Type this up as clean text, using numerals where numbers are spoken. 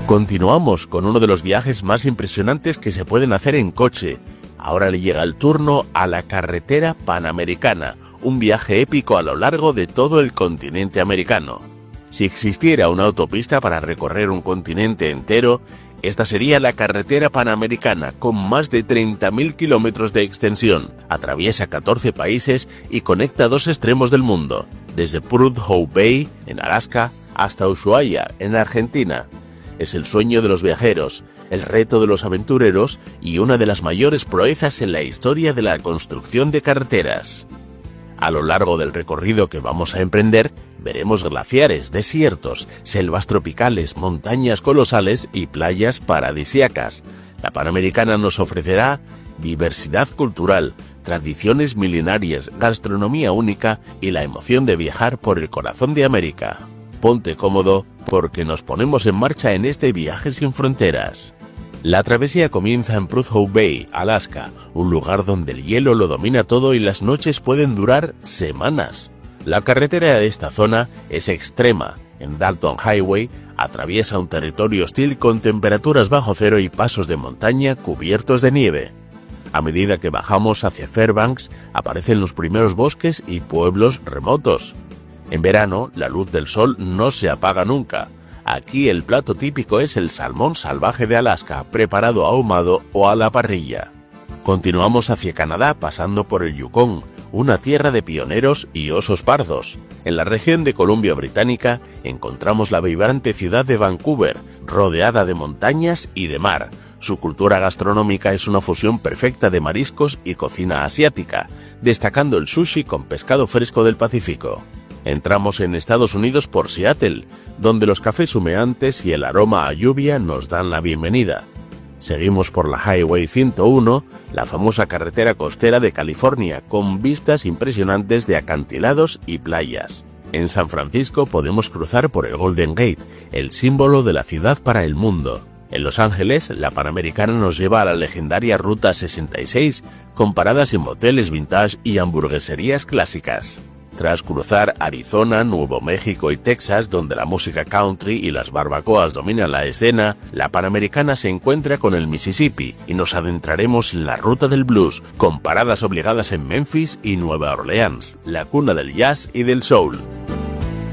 Continuamos con uno de los viajes más impresionantes que se pueden hacer en coche. Ahora le llega el turno a la carretera panamericana, un viaje épico a lo largo de todo el continente americano. Si existiera una autopista para recorrer un continente entero, esta sería la carretera panamericana, con más de 30.000 kilómetros de extensión. Atraviesa 14 países y conecta dos extremos del mundo, desde Prudhoe Bay, en Alaska, hasta Ushuaia, en Argentina. Es el sueño de los viajeros, el reto de los aventureros y una de las mayores proezas en la historia de la construcción de carreteras. A lo largo del recorrido que vamos a emprender, veremos glaciares, desiertos, selvas tropicales, montañas colosales y playas paradisíacas. La Panamericana nos ofrecerá diversidad cultural, tradiciones milenarias, gastronomía única y la emoción de viajar por el corazón de América. Ponte cómodo porque nos ponemos en marcha en este viaje sin fronteras. La travesía comienza en Prudhoe Bay, Alaska, un lugar donde el hielo lo domina todo y las noches pueden durar semanas. La carretera de esta zona es extrema. En Dalton Highway atraviesa un territorio hostil con temperaturas bajo cero y pasos de montaña cubiertos de nieve. A medida que bajamos hacia Fairbanks, aparecen los primeros bosques y pueblos remotos. En verano, la luz del sol no se apaga nunca. Aquí el plato típico es el salmón salvaje de Alaska, preparado ahumado o a la parrilla. Continuamos hacia Canadá pasando por el Yukón, una tierra de pioneros y osos pardos. En la región de Columbia Británica encontramos la vibrante ciudad de Vancouver, rodeada de montañas y de mar. Su cultura gastronómica es una fusión perfecta de mariscos y cocina asiática, destacando el sushi con pescado fresco del Pacífico. Entramos en Estados Unidos por Seattle, donde los cafés humeantes y el aroma a lluvia nos dan la bienvenida. Seguimos por la Highway 101, la famosa carretera costera de California, con vistas impresionantes de acantilados y playas. En San Francisco podemos cruzar por el Golden Gate, el símbolo de la ciudad para el mundo. En Los Ángeles, la Panamericana nos lleva a la legendaria Ruta 66, con paradas en moteles vintage y hamburgueserías clásicas. Tras cruzar Arizona, Nuevo México y Texas, donde la música country y las barbacoas dominan la escena, la Panamericana se encuentra con el Mississippi y nos adentraremos en la ruta del blues, con paradas obligadas en Memphis y Nueva Orleans, la cuna del jazz y del soul.